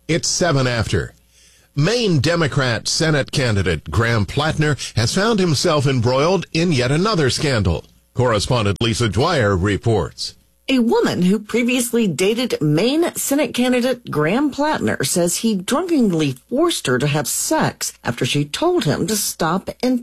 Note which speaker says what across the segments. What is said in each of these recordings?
Speaker 1: It's 7 after. Maine Democrat Senate candidate Graham Plattner has found himself embroiled in yet another scandal. Correspondent Lisa Dwyer reports.
Speaker 2: A woman who previously dated Maine Senate candidate Graham Plattner says he drunkenly forced her to have sex after she told him to stop in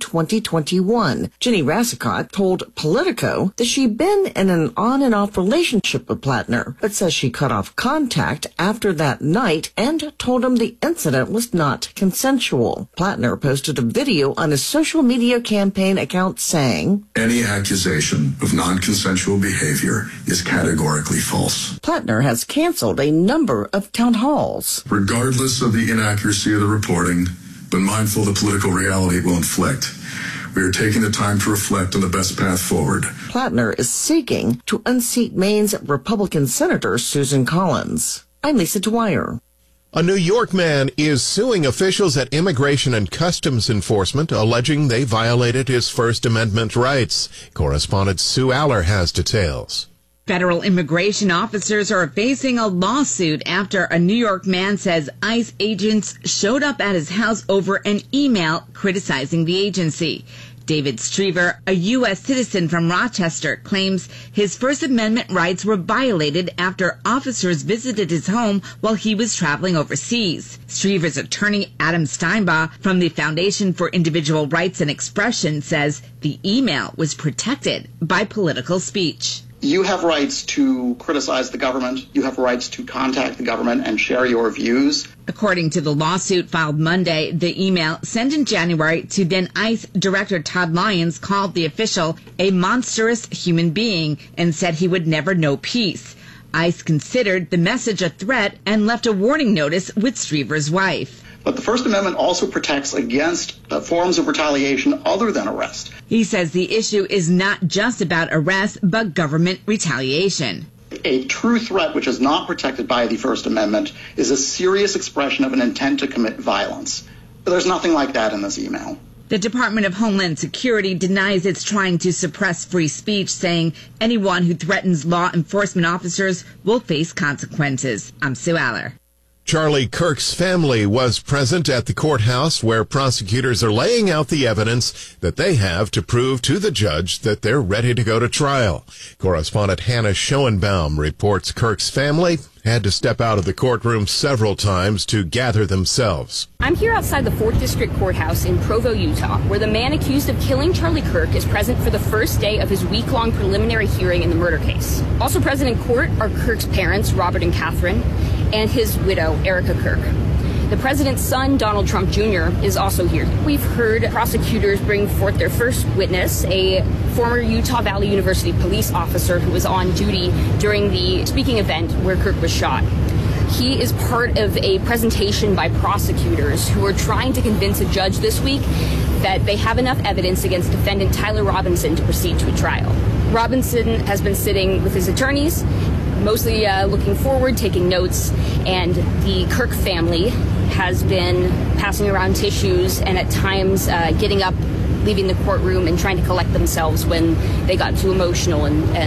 Speaker 2: 2021. Jenny Rassicott told Politico that she'd been in an on and off relationship with Plattner, but says she cut off contact after that night and told him the incident was not consensual. Plattner posted a video on his social media campaign account saying,
Speaker 3: "Any accusation of non-consensual behavior is categorically false."
Speaker 2: Plattner has canceled a number of town halls.
Speaker 3: Regardless of the inaccuracy of the reporting, but mindful of the political reality it will inflict, we are taking the time to reflect on the best path forward.
Speaker 2: Plattner is seeking to unseat Maine's Republican Senator Susan Collins. I'm Lisa Dwyer.
Speaker 1: A New York man is suing officials at Immigration and Customs Enforcement, alleging they violated his First Amendment rights. Correspondent Sue Aller has details.
Speaker 4: Federal immigration officers are facing a lawsuit after a New York man says ICE agents showed up at his house over an email criticizing the agency. David Strever, a U.S. citizen from Rochester, claims his First Amendment rights were violated after officers visited his home while he was traveling overseas. Strever's attorney, Adam Steinbaugh, from the Foundation for Individual Rights and Expression, says the email was protected by political speech.
Speaker 5: You have rights to criticize the government. You have rights to contact the government and share your views.
Speaker 4: According to the lawsuit filed Monday, the email sent in January to then ICE Director Todd Lyons called the official a monstrous human being and said he would never know peace. ICE considered the message a threat and left a warning notice with Strever's wife.
Speaker 5: But the First Amendment also protects against forms of retaliation other than arrest.
Speaker 4: He says the issue is not just about arrest, but government retaliation.
Speaker 5: A true threat which is not protected by the First Amendment is a serious expression of an intent to commit violence. But there's nothing like that in this email.
Speaker 4: The Department of Homeland Security denies it's trying to suppress free speech, saying anyone who threatens law enforcement officers will face consequences. I'm Sue Aller.
Speaker 1: Charlie Kirk's family was present at the courthouse where prosecutors are laying out the evidence that they have to prove to the judge that they're ready to go to trial. Correspondent Hannah Schoenbaum reports Kirk's family had to step out of the courtroom several times to gather themselves.
Speaker 6: I'm here outside the 4th District Courthouse in Provo, Utah, where the man accused of killing Charlie Kirk is present for the first day of his week-long preliminary hearing in the murder case. Also present in court are Kirk's parents, Robert and Catherine, and his widow, Erica Kirk. The president's son, Donald Trump Jr., is also here. We've heard prosecutors bring forth their first witness, a former Utah Valley University police officer who was on duty during the speaking event where Kirk was shot. He is part of a presentation by prosecutors who are trying to convince a judge this week that they have enough evidence against defendant Tyler Robinson to proceed to a trial. Robinson has been sitting with his attorneys, mostly looking forward, taking notes, and the Kirk family has been passing around tissues and at times getting up, leaving the courtroom and trying to collect themselves when they got too emotional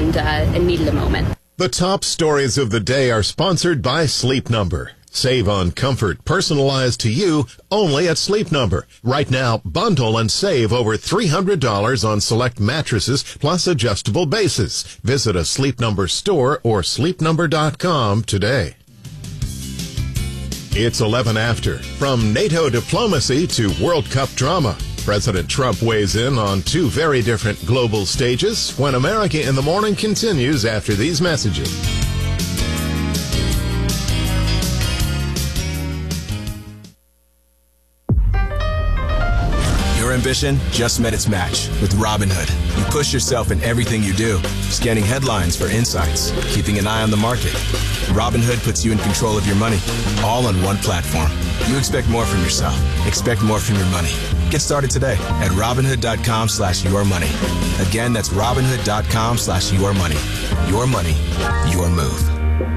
Speaker 6: and needed a moment.
Speaker 1: The top stories of the day are sponsored by Sleep Number. Save on comfort personalized to you only at Sleep Number. Right now, bundle and save over $300 on select mattresses plus adjustable bases. Visit a Sleep Number store or sleepnumber.com today. It's 11 after. From NATO diplomacy to World Cup drama, President Trump weighs in on two very different global stages when America in the Morning continues after these messages.
Speaker 7: Your ambition just met its match with Robinhood. You push yourself in everything you do, scanning headlines for insights, keeping an eye on the market. Robinhood puts you in control of your money, all on one platform. You expect more from yourself. Expect more from your money. Get started today at Robinhood.com/yourmoney. Again, that's Robinhood.com/yourmoney. Your money, your move.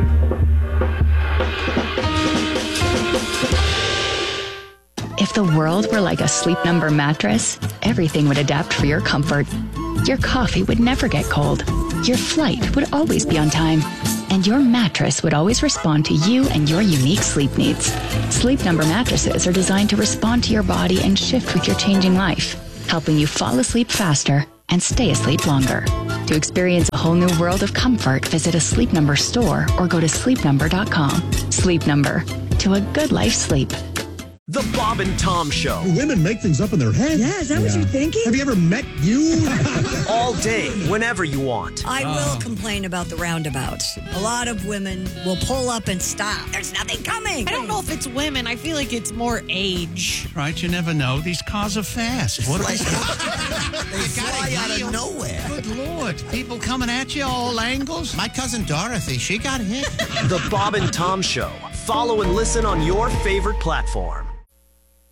Speaker 8: If the world were like a Sleep Number mattress, everything would adapt for your comfort. Your coffee would never get cold. Your flight would always be on time. and your mattress would always respond to you and your unique sleep needs. Sleep Number mattresses are designed to respond to your body and shift with your changing life, helping you fall asleep faster and stay asleep longer. To experience a whole new world of comfort, visit a Sleep Number store or go to sleepnumber.com. Sleep Number. To a good night's sleep.
Speaker 9: The Bob and Tom Show.
Speaker 10: Do women make things up in their head?
Speaker 11: Yeah, is that what you're thinking?
Speaker 10: Have you ever met you?
Speaker 9: All day, whenever you want.
Speaker 11: I will complain about the roundabouts. A lot of women will pull up and stop. There's nothing coming.
Speaker 12: I don't know if it's women. I feel like it's more age.
Speaker 13: Right, you never know. These cars are fast. What are
Speaker 14: they fly out of nowhere.
Speaker 13: Good Lord. People coming at you all angles. My cousin Dorothy, she got hit.
Speaker 9: The Bob and Tom Show. Follow and listen on your favorite platform.